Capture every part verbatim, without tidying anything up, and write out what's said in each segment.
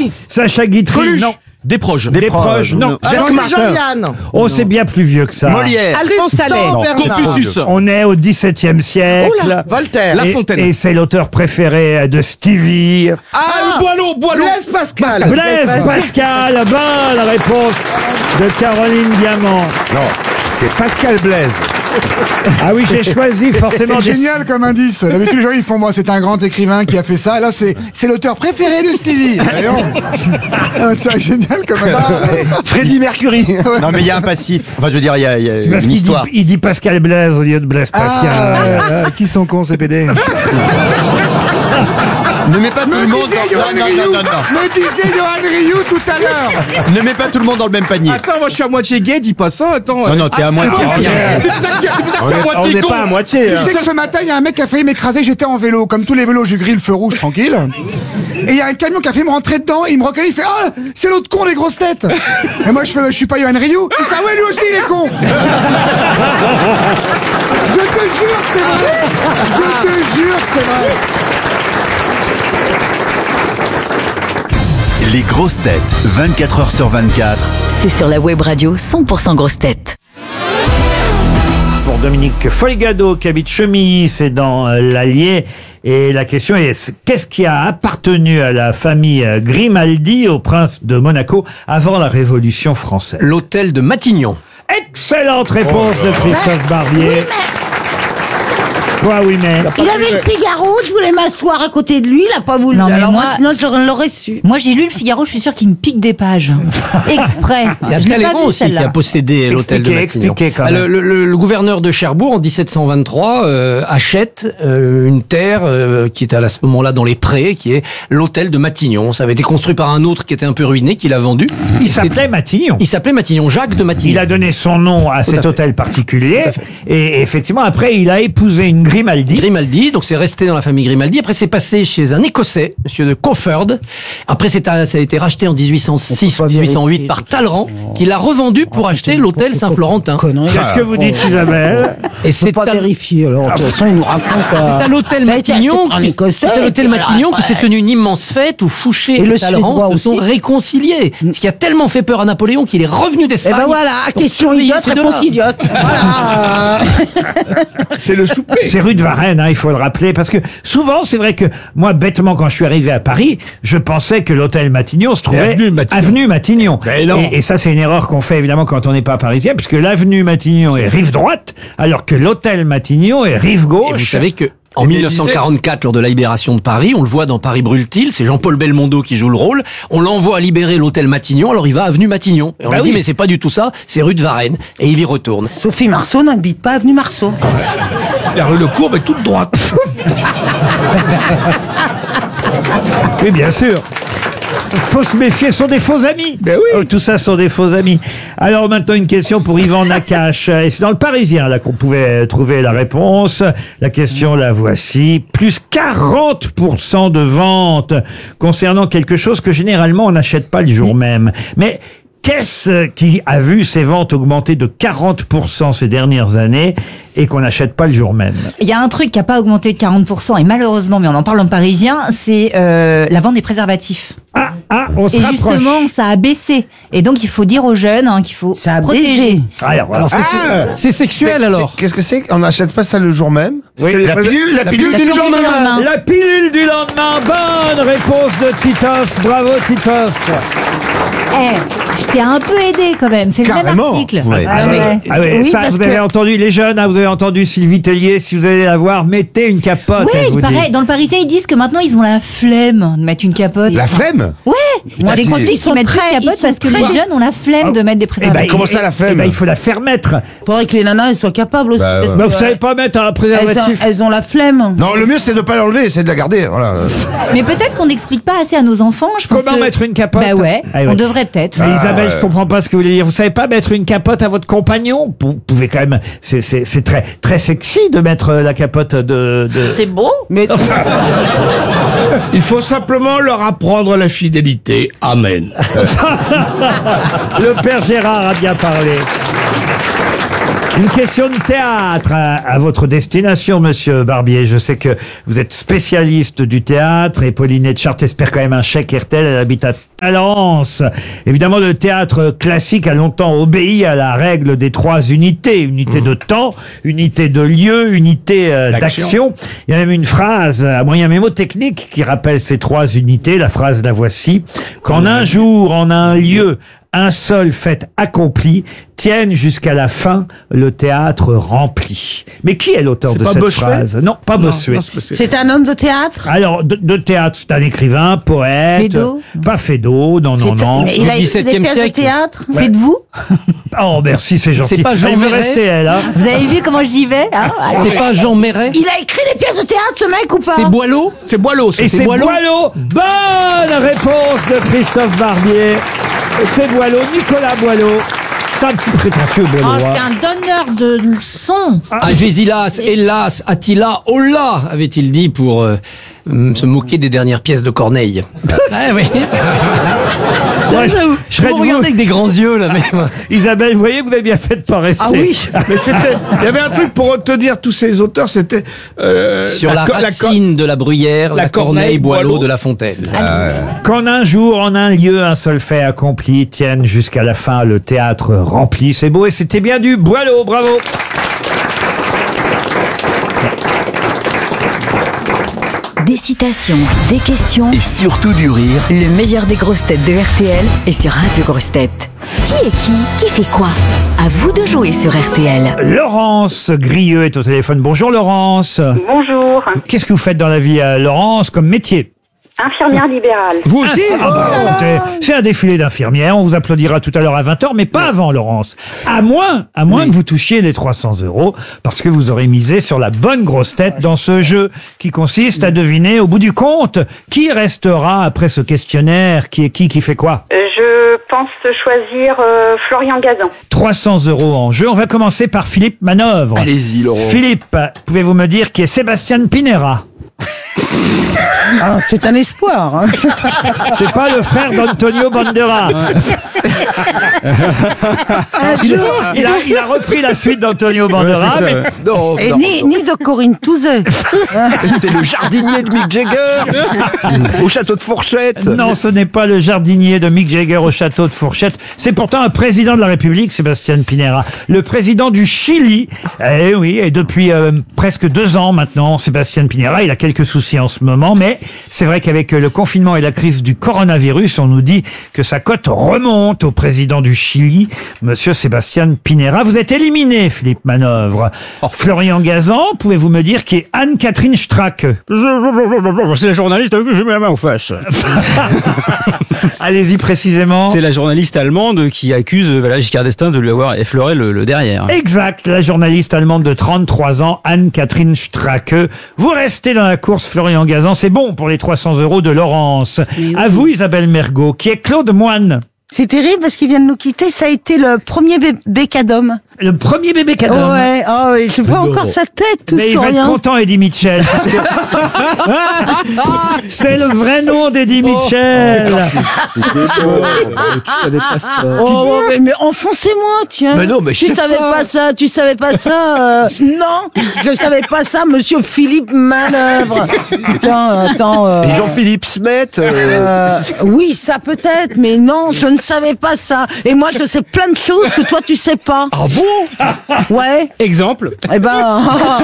Guitry. Sacha Guitry, Coluche. non. Des proches. Des proches, non. Jacques Jean-Yann. Oh, c'est bien plus vieux que ça. Molière. Alphonse Allais. Confucius. On est au dix-septième siècle. Oula, Voltaire. La Et- Fontaine. Et c'est l'auteur préféré de Stevie. Ah, Boileau, Boileau. Blaise Pascal. Blaise Pascal, bonne réponse de Caroline Diamant. Non, c'est Pascal Blaise. Ah oui, j'ai choisi forcément C'est des... génial comme indice. D'habitude, les gens, ils font, moi, c'est un grand écrivain qui a fait ça. Là, c'est, c'est l'auteur préféré de Stevie. Voyons. Ah, c'est génial comme indice. Freddie Mercury. Non, mais il y a un passif. Enfin, je veux dire, il y a, il y a C'est parce une qu'il dit, histoire. il dit Pascal Blaise au lieu de Blaise Pascal. Ah, ouais, ouais, qui sont cons, ces P D. Ne mets pas tout le Me monde disait dans... Johan Non, non, Rioux. non, non, non. Me disait Johan Rioux tout à l'heure. Ne mets pas tout le monde dans le même panier. Attends, moi je suis à moitié gay, dis pas ça, attends. Non, non, t'es à moitié. C'est pour ça que tu es à On est- on moitié n'est con. pas à moitié. Tu hein. sais que ce matin, il y a un mec qui a failli m'écraser, j'étais en vélo. Comme tous les vélos, je grille le feu rouge tranquille. Et il y a un camion qui a failli me rentrer dedans, il me reconnaît, il fait « Ah, c'est l'autre con des grosses têtes !» Et moi je fais « Je suis pas Johan Rioux !» Il fait « Ah ouais, lui aussi il est con !» Je te jure que c'est vrai. Je te jure que c'est vrai. Les grosses têtes, vingt-quatre heures sur vingt-quatre. C'est sur la web radio cent pour cent grosses têtes. Pour Dominique Folgado qui habite Chemilly, c'est dans euh, l'Allier. Et la question est, qu'est-ce qui a appartenu à la famille euh, Grimaldi, au prince de Monaco, avant la Révolution française? L'hôtel de Matignon. Excellente réponse de Christophe Barbier. Quoi, oui, mais... Il avait le Figaro, je voulais m'asseoir à côté de lui, il a pas voulu. Non, mais Alors moi- moi, sinon je l'aurais su. Moi, j'ai lu le Figaro, je suis sûre qu'il me pique des pages. Exprès. Il y a Je l'ai pas Talleyrand vu, aussi qui celle-là. a possédé l'hôtel de Expliquez, Matignon. expliquez quand Ah, même. Le, le- le- le gouverneur de Cherbourg, en dix-sept cent vingt-trois, euh, achète euh, une terre euh, qui est à ce moment-là dans les prés, qui est l'hôtel de Matignon. Ça avait été construit par un autre qui était un peu ruiné, qui l'a vendu. Il s'appelait Matignon. Il s'appelait Matignon, Jacques de Matignon. Il a donné son nom à cet à fait. hôtel particulier. Tout à fait. Et effectivement, après, il a épousé une Grimaldi. Grimaldi, donc c'est resté dans la famille Grimaldi. Après, c'est passé chez un Écossais, monsieur de Crawford. Après, c'est à- ça a été racheté en dix-huit cent six ou dix-huit cent huit par Talleyrand, qui l'a revendu pour acheter l'hôtel Saint-Florentin. Qu'est-ce que vous dites, Isabelle? Et C'est c'est pas à- vérifié, alors de toute façon il nous raconte quoi. c'est à l'hôtel Mais t'as- Matignon, en qui- Écossais, c'est à l'hôtel et puis Matignon alors, que s'est ouais. tenue une immense fête où Fouché Et et, le Talleyrand Suédois se sont aussi. réconciliés. Ce qui a tellement fait peur à Napoléon qu'il est revenu Et d'Espagne. ben voilà, pour question surveiller idiote, ces réponse deux-là. idiote. Voilà. C'est le souper. C'est rue de Varennes, hein, il faut le rappeler, parce que souvent, c'est vrai que moi, bêtement, quand je suis arrivé à Paris, je pensais que l'hôtel Matignon se trouvait avenue Matignon. avenue Matignon. Ben non. Et, et ça, c'est une erreur qu'on fait évidemment quand on n'est pas parisien, puisque l'avenue Matignon est rive droite, alors que l'hôtel Matignon est rive Et gauche. vous savez que en Et mille neuf cent quarante-quatre, lors de la libération de Paris, on le voit dans Paris brûle-t-il, c'est Jean-Paul Belmondo qui joue le rôle, on l'envoie à libérer l'hôtel Matignon, alors il va avenue Matignon. Et on Bah lui oui. dit, mais c'est pas du tout ça, c'est rue de Varennes. Et il y retourne. Sophie Marceau n'habite pas avenue Marceau. La rue Le Courbe est toute droite. Oui, bien sûr. Faut se méfier, ce sont des faux amis. Ben oui. Oh, tout ça sont des faux amis. Alors maintenant une question pour Yvan Nakache. Et c'est dans le Parisien là qu'on pouvait trouver la réponse. La question la voici. Plus quarante pour cent de ventes concernant quelque chose que généralement on n'achète pas le jour même. Mais qu'est-ce qui a vu ses ventes augmenter de quarante pour cent ces dernières années et qu'on n'achète pas le jour même? Il y a un truc qui n'a pas augmenté de quarante pour cent, et malheureusement, mais on en parle en parisien, c'est euh, la vente des préservatifs. Ah, ah, on se Et rapproche. justement, ça a baissé. Et donc, il faut dire aux jeunes hein, qu'il faut Ça a protéger. baisé. Ah, alors, voilà. Alors c'est Ah c'est sexuel alors. Qu'est-ce que c'est? On n'achète pas ça le jour même? Oui. La pilule, la pilule La du pilule du lendemain. lendemain. La pilule du lendemain, bonne réponse de Titoff, bravo Titoff. Eh, je t'ai un peu aidé quand même, c'est le même Carrément. article. Ouais. Ah mais- ouais. Ah oui, Oui, ça parce vous avez que- entendu les jeunes, hein, vous avez entendu Sylvie Tellier, si vous allez la voir, mettez une capote. Ouais, elle vous il paraît, dit. dans le Parisien, ils disent que maintenant, ils ont la flemme de mettre une capote. La flemme? Ouais, moi, Putain, des ils ils sont mettent très- plus de ils capote sont parce que très- les jeunes ont la flemme de mettre des Eh ben, préservatifs. Comment ça, la flemme? Eh ben, il faut la faire mettre. Faudrait que les nanas elles soient capables aussi. Bah, parce ouais. que, Mais vous euh, savez pas mettre un elles, préservatif. ont, elles ont la flemme. Non, le mieux c'est de pas l'enlever, c'est de la garder. Voilà. Mais peut-être qu'on n'explique pas assez à nos enfants. Je pense Comment que- mettre une capote? Bah ouais, Ah ouais. on devrait peut-être. Mais Isabelle, ouais. je comprends pas ce que vous voulez dire. Vous savez pas mettre une capote à votre compagnon? Vous pouvez quand même, c'est, c'est, c'est très, très sexy de mettre la capote de, de... C'est beau, mais Il faut simplement leur apprendre la fidélité. Amen. Le père Gérard a bien parlé. Une question de théâtre à, à votre destination, monsieur Barbier. Je sais que vous êtes spécialiste du théâtre et Pauline Etchart espère quand même un chèque R T L. Elle habite à Talence. Évidemment, le théâtre classique a longtemps obéi à la règle des trois unités. Unité de temps, unité de lieu, unité euh, d'action. Il y a même une phrase à moyen mémotechnique qui rappelle ces trois unités. La phrase, la voici. Qu'en un jour, en un lieu, un seul fait accompli, tienne jusqu'à la fin le théâtre rempli. Mais qui est l'auteur de pas cette Bossuet phrase? Non, pas Bossuet. non, c'est pas- c'est- C'est un homme de théâtre? Alors, de, de théâtre, c'est un écrivain, poète. Fédot? Pas Fédot, non, non, C'est- non. mais il a écrit des dix-septième pièces de siècle. théâtre? C'est de vous? Oh, merci, c'est gentil. C'est pas Jean Elle veut Marais rester, elle, hein. Vous avez vu comment j'y vais hein C'est pas Jean Marais? Il a écrit des pièces de théâtre, ce mec, ou pas? C'est Boileau? C'est Boileau, ça. Et c'est Boileau. Boileau. Bonne réponse de Christophe Barbier. C'est Boileau, Nicolas Boileau. C'est un petit prétentieux, Boileau. Oh, hein. c'est un donneur de leçons. Agésilas, hélas, Attila, Holla, avait-il dit pour euh, hum, se moquer des dernières pièces de Corneille. Ah oui. Ouais, Là, vous, je serais vous de vous. regardez avec des grands yeux là même. Isabelle, vous voyez que vous avez bien fait de pas rester. Ah oui. Mais c'était, il y avait un truc pour retenir tous ces auteurs, c'était euh, Sur la, co- co- racine de la bruyère, la, la Corneille, Corneille, Boileau, Boileau. de La Fontaine. Qu'en un jour, en un lieu, un seul fait accompli, tienne jusqu'à la fin le théâtre rempli. C'est beau et c'était bien du Boileau, bravo. Des citations, des questions, Et surtout du rire. le meilleur des grosses têtes de R T L est sur Radio Grosses Têtes. Qui est qui? Qui fait quoi? À vous de jouer sur R T L. Laurence Grieux est au téléphone. Bonjour Laurence. Bonjour, Qu'est-ce que vous faites dans la vie, euh, Laurence, comme métier? infirmière libérale. Vous aussi ah bah, écoutez, c'est un défilé d'infirmières. On vous applaudira tout à l'heure à vingt heures, mais pas avant, Laurence. À moins, à moins que vous touchiez les trois cents euros, parce que vous aurez misé sur la bonne grosse tête dans ce jeu qui consiste à deviner, au bout du compte, qui restera après ce questionnaire, qui est qui, qui fait quoi. Euh, Je pense choisir euh, Florian Gazan. trois cents euros en jeu. On va commencer par Philippe Manœuvre. Allez-y, Laurent. Philippe, pouvez-vous me dire qui est Sébastien Pinera? Ah, c'est un espoir. Hein. C'est pas le frère d'Antonio Banderas. il, il a, il a repris la suite d'Antonio Banderas, mais Non, Et non, ni, ni de Corinne Touzet. c'est le jardinier de Mick Jagger au château de Fourchette. non, ce n'est pas le jardinier de Mick Jagger au château de Fourchette. C'est pourtant un président de la République, Sébastien Pinera. Le président du Chili. Eh oui, et depuis euh, presque deux ans maintenant, Sébastien Pinera, il a quelques soucis en ce moment, mais c'est vrai qu'avec le confinement et la crise du coronavirus, on nous dit que sa cote remonte au président du Chili, monsieur Sébastien Pinera. Vous êtes éliminé, Philippe Manœuvre. Florian Gazan, pouvez-vous me dire qui est Anne-Catherine Stracke? C'est la journaliste que j'ai mis la main aux fesses. Allez-y précisément. C'est la journaliste allemande qui accuse voilà, Giscard d'Estaing de lui avoir effleuré le, le derrière. Exact, la journaliste allemande de trente-trois ans, Anne-Catherine Stracke. Vous restez dans la course, Florian Gazan, c'est bon pour les trois cents euros de Laurence. À vous, Isabelle Mergot, qui est Claude Moine. C'est terrible parce qu'il vient de nous quitter. Ça a été le premier bébé cadom. Le premier bébé cadeau. Ouais, oh, et je vois encore sa tête, tout Mais il va être souriant. content, Eddie Mitchell. parce que- C'est le vrai nom d'Eddie Mitchell. Oh, mais, mais enfoncez-moi, tiens. Mais non, mais je tu sais savais pas. ça, tu savais pas ça. euh, non, je savais pas ça, monsieur Philippe Manœuvre. Attends, attends. euh, Et Jean-Philippe Smet. euh, euh, oui, ça peut-être, mais non, je ne savais pas ça. Et moi, je sais plein de choses que toi, tu sais pas. Ah bon? Ouais. Exemple. Eh ben.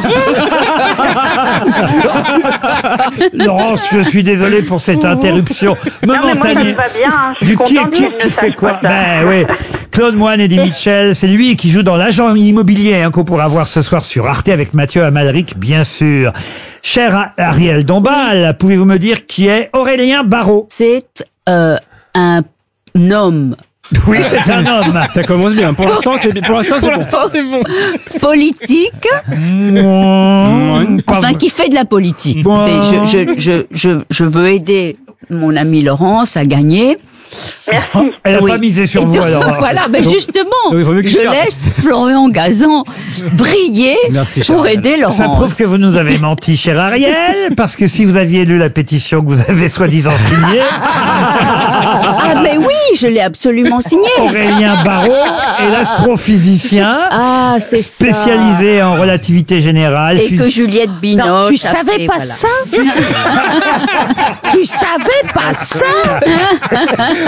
Laurence, je suis désolé pour cette interruption Non, mais moi, ça momentanée. me va bien. hein. Je suis Du qui, contente qui, qu'elle qui ne fait sache quoi pas ça. Ben oui, Claude Moine et Eddie Mitchell, c'est lui qui joue dans l'agent immobilier hein, qu'on pourra voir ce soir sur Arte avec Mathieu Amalric, bien sûr. Cher Ariel Dombal, pouvez-vous me dire qui est Aurélien Barraud? C'est euh, un homme. Oui, c'est un homme. Ça commence bien. Pour l'instant, c'est pour l'instant, c'est bon. Politique, Mmh, pas enfin vrai. qui fait de la politique. Bon. C'est- Je, je, je, je, je veux aider mon ami Laurence à gagner. Merci. Elle n'a Oui. pas misé sur Et vous donc, alors. Voilà, ben justement, Oui, il vaut mieux que je je garde. laisse Florian Gazan briller Merci, cher pour Ariel. aider Ça prouve Laurence. que vous nous avez menti, cher Ariel, parce que si vous aviez lu la pétition que vous avez soi-disant signée, Ah mais oui, je l'ai absolument signé. Aurélien Barraud est l'astrophysicien Ah, c'est ça. spécialisé en relativité générale. Et Phys- que Juliette Binoche. Non, tu a savais fait, pas voilà. ça Tu savais pas ça